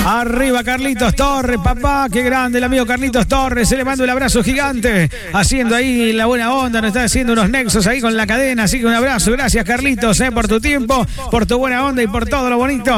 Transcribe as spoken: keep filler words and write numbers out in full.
Arriba Carlitos Torres, papá, qué grande el amigo Carlitos Torres. Se le manda un abrazo gigante, haciendo ahí la buena onda, nos está haciendo unos nexos ahí con la cadena. Así que un abrazo, gracias Carlitos, eh, por tu tiempo, por tu buena onda y por todo lo bonito.